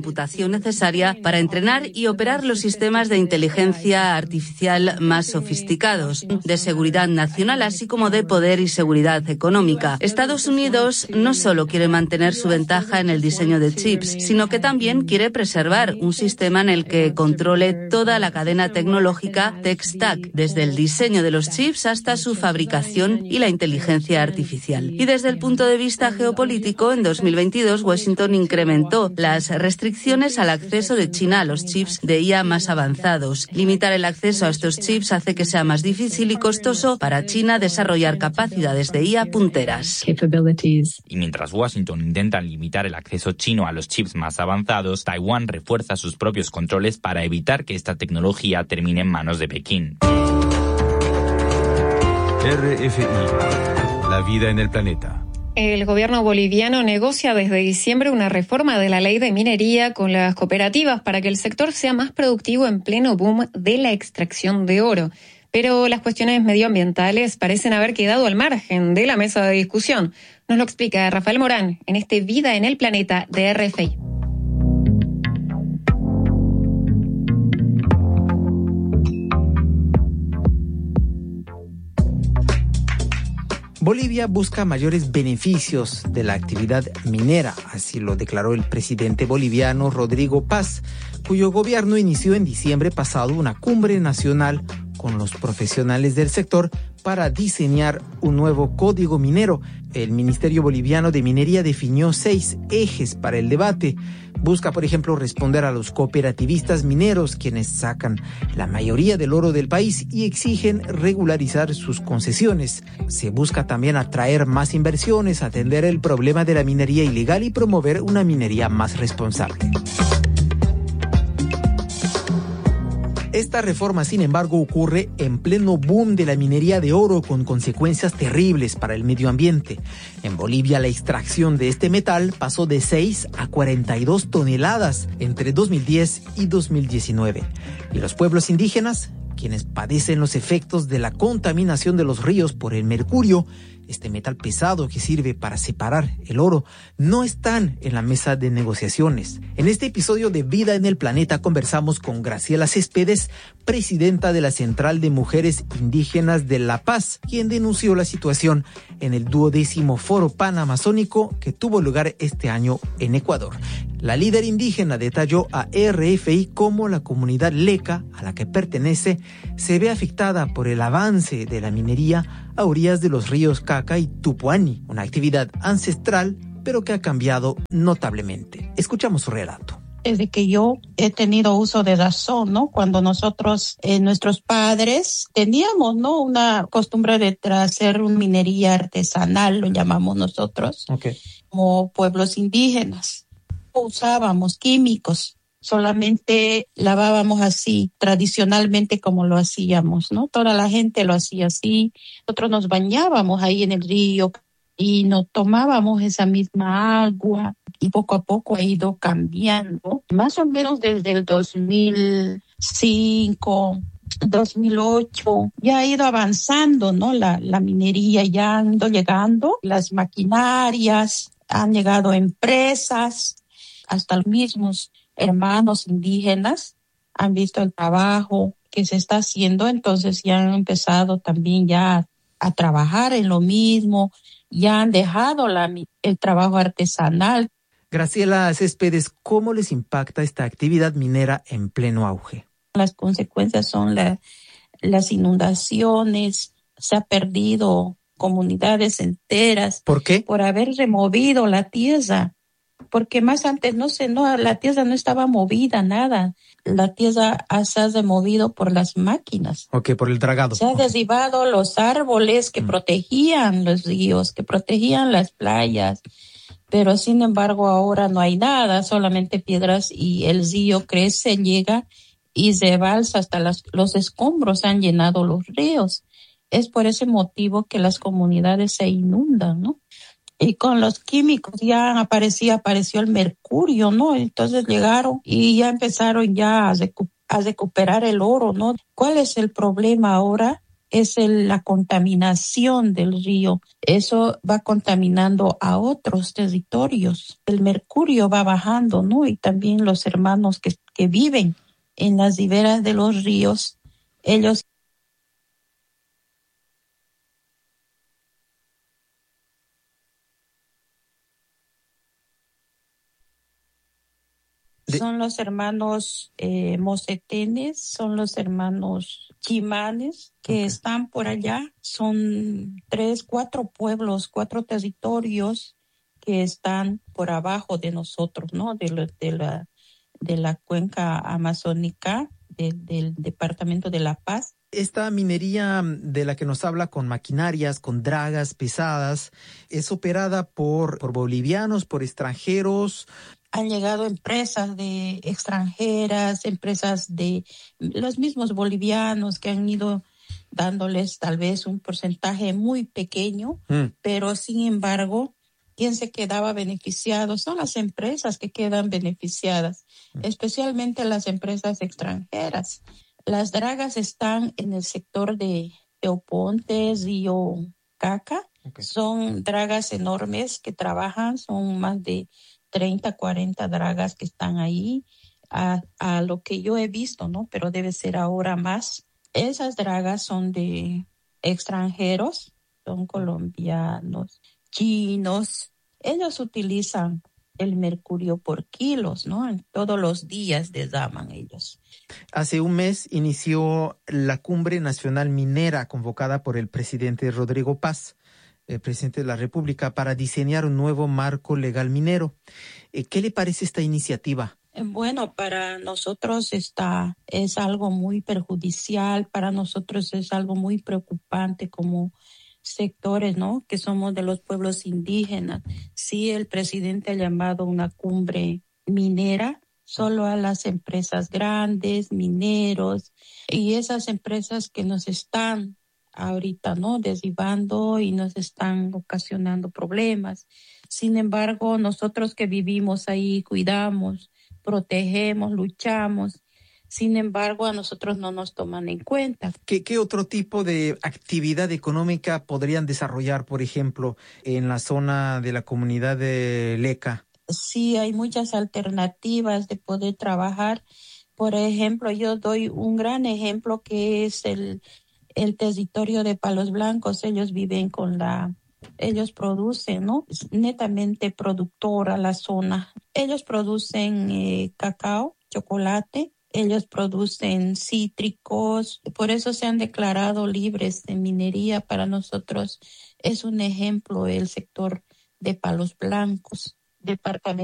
computación necesaria para entrenar y operar los sistemas de inteligencia artificial más sofisticados, de seguridad nacional, así como de poder y seguridad económica. Estados Unidos no solo quiere mantener su ventaja en el diseño de chips, sino que también quiere preservar un sistema en el que controle toda la cadena tecnológica Tech Stack, desde el diseño de los chips hasta su fabricación y la inteligencia artificial. Y desde el punto de vista geopolítico, en 2022 Washington incrementó las restricciones al acceso de China a los chips de IA más avanzados. Limitar el acceso a estos chips hace que sea más difícil y costoso para China desarrollar capacidades de IA punteras. Y mientras Washington intenta limitar el acceso chino a los chips más avanzados, Taiwán refuerza sus propios controles para evitar que esta tecnología termine en manos de Pekín. RFI, la vida en el planeta. El gobierno boliviano negocia desde diciembre una reforma de la ley de minería con las cooperativas para que el sector sea más productivo en pleno boom de la extracción de oro. Pero las cuestiones medioambientales parecen haber quedado al margen de la mesa de discusión. Nos lo explica Rafael Morán en este Vida en el Planeta de RFI. Bolivia busca mayores beneficios de la actividad minera, así lo declaró el presidente boliviano Rodrigo Paz, cuyo gobierno inició en diciembre pasado una cumbre nacional con los profesionales del sector para diseñar un nuevo código minero. El Ministerio Boliviano de Minería definió 6 ejes para el debate. Busca, por ejemplo, responder a los cooperativistas mineros, quienes sacan la mayoría del oro del país y exigen regularizar sus concesiones. Se busca también atraer más inversiones, atender el problema de la minería ilegal y promover una minería más responsable. Esta reforma, sin embargo, ocurre en pleno boom de la minería de oro, con consecuencias terribles para el medio ambiente. En Bolivia, la extracción de este metal pasó de 6 a 42 toneladas entre 2010 y 2019. Y los pueblos indígenas, quienes padecen los efectos de la contaminación de los ríos por el mercurio, este metal pesado que sirve para separar el oro, no están en la mesa de negociaciones. En este episodio de Vida en el Planeta conversamos con Graciela Céspedes, presidenta de la Central de Mujeres Indígenas de La Paz, quien denunció la situación en el 12º Foro Panamazónico que tuvo lugar este año en Ecuador. La líder indígena detalló a RFI cómo la comunidad leca a la que pertenece se ve afectada por el avance de la minería a orillas de los ríos Caca y Tupuani, una actividad ancestral pero que ha cambiado notablemente. Escuchamos su relato. Desde que yo he tenido uso de razón, ¿no? Cuando nosotros, nuestros padres, teníamos, ¿no? Una costumbre de hacer minería artesanal, lo llamamos nosotros, como pueblos indígenas. Usábamos químicos, solamente lavábamos así, tradicionalmente como lo hacíamos, ¿no? Toda la gente lo hacía así. Nosotros nos bañábamos ahí en el río y nos tomábamos esa misma agua y poco a poco ha ido cambiando. Más o menos desde el 2005, 2008, ya ha ido avanzando, ¿no? La minería ya han ido llegando, las maquinarias, han llegado empresas, hasta los mismos hermanos indígenas han visto el trabajo que se está haciendo, entonces ya han empezado también ya a trabajar en lo mismo, ya han dejado el trabajo artesanal. Graciela Céspedes, ¿cómo les impacta esta actividad minera en pleno auge? Las consecuencias son las inundaciones, se ha perdido comunidades enteras. ¿Por qué? Por haber removido la tierra. Porque más antes la tierra no estaba movida, nada. La tierra se ha removido por las máquinas. Por el dragado. Se ha derribado los árboles que protegían los ríos, que protegían las playas. Pero sin embargo ahora no hay nada, solamente piedras y el río crece, llega y se balsa hasta los escombros, han llenado los ríos. Es por ese motivo que las comunidades se inundan, ¿no? Y con los químicos ya apareció el mercurio, ¿no? Entonces llegaron y ya empezaron ya a recuperar el oro, ¿no? ¿Cuál es el problema ahora? es la contaminación del río. Eso va contaminando a otros territorios. El mercurio va bajando, ¿no? Y también los hermanos que viven en las riberas de los ríos, ellos son los hermanos mocetenes, son los hermanos chimanes que están por allá. Son 3, 4 pueblos, 4 territorios que están por abajo de nosotros, ¿no? De la cuenca amazónica del departamento de La Paz. Esta minería de la que nos habla, con maquinarias, con dragas pesadas, ¿es operada por bolivianos, por extranjeros? Han llegado empresas extranjeras, empresas de los mismos bolivianos que han ido dándoles tal vez un porcentaje muy pequeño, pero sin embargo, ¿quién se quedaba beneficiado? Son las empresas que quedan beneficiadas, especialmente las empresas extranjeras. Las dragas están en el sector de Teoponte, Río Caca. Son dragas enormes que trabajan, son más de 30, 40 dragas que están ahí, a lo que yo he visto, ¿no? Pero debe ser ahora más. Esas dragas son de extranjeros, son colombianos, chinos. Ellos utilizan el mercurio por kilos, ¿no? Todos los días derraman ellos. Hace un mes inició la Cumbre Nacional Minera convocada por el presidente Rodrigo Paz, el presidente de la República, para diseñar un nuevo marco legal minero. ¿Qué le parece esta iniciativa? Bueno, para nosotros es algo muy perjudicial, para nosotros es algo muy preocupante como sectores, ¿no? Que somos de los pueblos indígenas. Sí, el presidente ha llamado una cumbre minera solo a las empresas grandes, mineros, y esas empresas que nos están ahorita, ¿no? Derribando y nos están ocasionando problemas. Sin embargo, nosotros que vivimos ahí, cuidamos, protegemos, luchamos. Sin embargo, a nosotros no nos toman en cuenta. ¿Qué otro tipo de actividad económica podrían desarrollar, por ejemplo, en la zona de la comunidad de Leca? Sí, hay muchas alternativas de poder trabajar. Por ejemplo, yo doy un gran ejemplo que es el territorio de Palos Blancos. Ellos viven ellos producen, ¿no? Es netamente productora la zona. Ellos producen cacao, chocolate. Ellos producen cítricos, por eso se han declarado libres de minería. Para nosotros es un ejemplo el sector de Palos Blancos, departamento